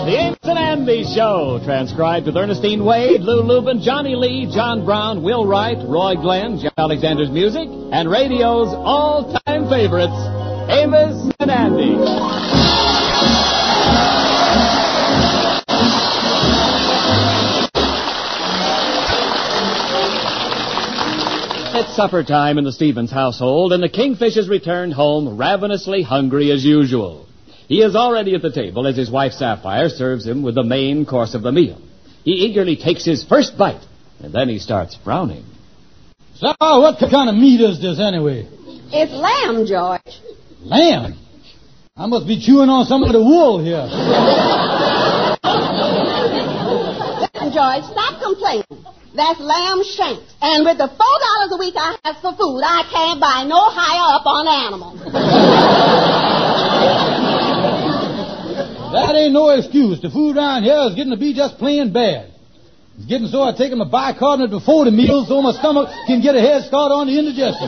The Amos and Andy Show, transcribed with Ernestine Wade, Lou Lubin, Johnny Lee, John Brown, Will Wright, Roy Glenn, Jeff Alexander's music, and radio's all-time favorites, Amos and Andy. It's supper time in the Stevens household, and the Kingfish has returned home ravenously hungry as usual. He is already at the table as his wife Sapphire serves him with the main course of the meal. He eagerly takes his first bite, and then he starts frowning. So, what kind of meat is this anyway? It's lamb, George. Lamb? I must be chewing on some of the wool here. Listen, George, stop complaining. That's lamb shanks. And with the $4 a week I have for food, I can't buy no higher up on animals. That ain't no excuse. The food around here is getting to be just plain bad. It's getting so I take them a bicarbonate before the meal so my stomach can get a head start on the indigestion.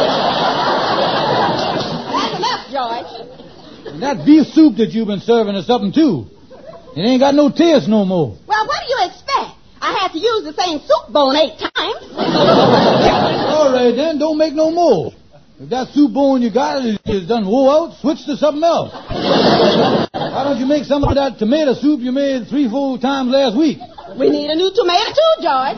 That's enough, George. And that beef soup that you've been serving is something, too. It ain't got no taste no more. Well, what do you expect? I had to use the same soup bone 8 times. All right, then, don't make no more. If that soup bone you got is done wore out, switch to something else. Why don't you make some of that tomato soup you made 3-4 times last week? We need a new tomato, too, George.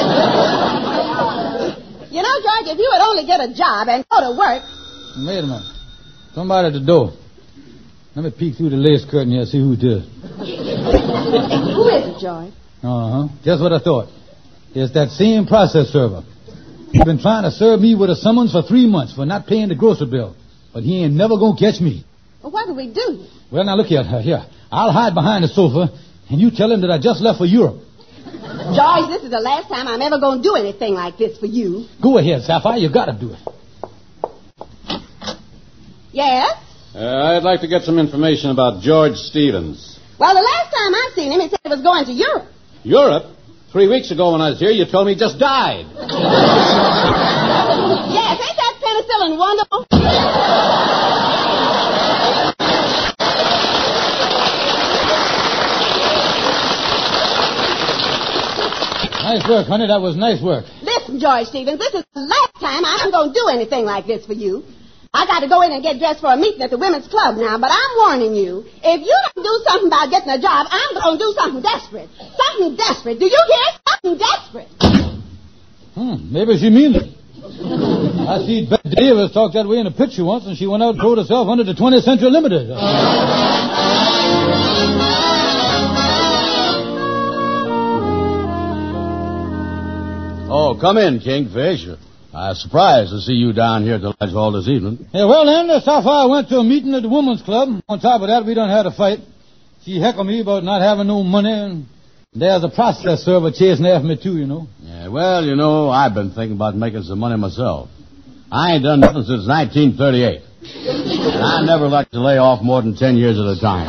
You know, George, if you would only get a job and go to work... Wait a minute. Somebody at the door. Let me peek through the lace curtain here and see who it is. Who is it, George? Uh-huh. Just what I thought. It's that same process server. He's been trying to serve me with a summons for 3 months for not paying the grocery bill. But he ain't never gonna catch me. Well, what do we do? Well, now look here. Here. I'll hide behind the sofa, and you tell him that I just left for Europe. George, this is the last time I'm ever gonna do anything like this for you. Go ahead, Sapphire. You gotta do it. Yes? I'd like to get some information about George Stevens. Well, the last time I seen him, he said he was going to Europe. Europe? 3 weeks ago when I was here, you told me he just died. Yes, ain't that penicillin wonderful? Nice work, honey. That was nice work. Listen, George Stevens, this is the last time I'm going to do anything like this for you. I got to go in and get dressed for a meeting at the women's club now, but I'm warning you, if you don't do something about getting a job, I'm going to do something desperate. Something desperate. Do you hear? Something desperate. Maybe she means it. I see Bette Davis talk that way in a picture once, and she went out and threw herself under the 20th Century Limited. Oh, come in, Kingfish. I'm surprised to see you down here at the Lodge Hall this evening. Yeah, well, then, Sapphire went to a meeting at the women's club. On top of that, we done had a fight. She heckled me about not having no money, and there's a process server chasing after me, too, you know. Yeah, well, you know, I've been thinking about making some money myself. I ain't done nothing since 1938. And I never like to lay off more than 10 years at a time.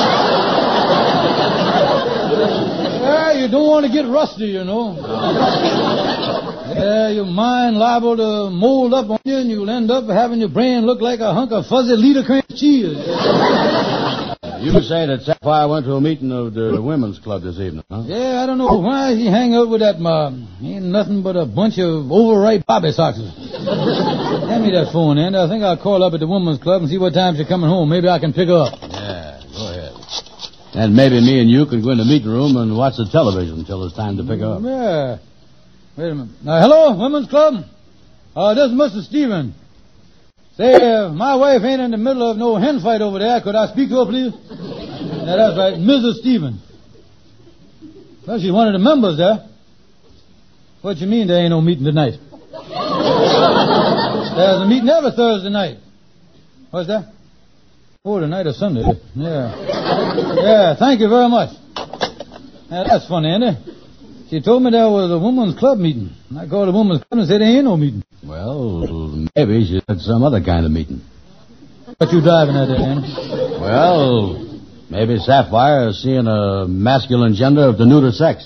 Yeah, you don't want to get rusty, you know. Yeah, your mind liable to mold up on you, and you'll end up having your brain look like a hunk of fuzzy Liederkranz cheese. You say that Sapphire went to a meeting of the women's club this evening, huh? Yeah, I don't know why he hang out with that ain't nothing but a bunch of overripe bobby soxes. Hand me that phone, Andy. I think I'll call up at the women's club and see what time she's coming home. Maybe I can pick her up. Yeah, go ahead. And maybe me and you can go in the meeting room and watch the television until it's time to pick her up. Yeah. Wait a minute. Hello, women's club? This is Mr. Stevens. Say, my wife ain't in the middle of no hen fight over there. Could I speak to her, please? Yeah, that's right, Mrs. Stevens. Well, she's one of the members there. What you mean there ain't no meeting tonight? There's a meeting every Thursday night. What's that? Oh, tonight or Sunday. Yeah. Yeah, thank you very much. Yeah, that's funny, ain't it? She told me there was a women's club meeting. I called the women's club and said there ain't no meeting. Well, maybe she had some other kind of meeting. What you driving at there, Andy? Well, maybe Sapphire is seeing a masculine gender of the neuter sex.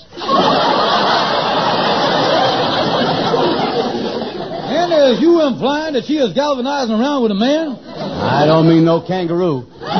Andy, is you implying that she is galvanizing around with a man? I don't mean no kangaroo.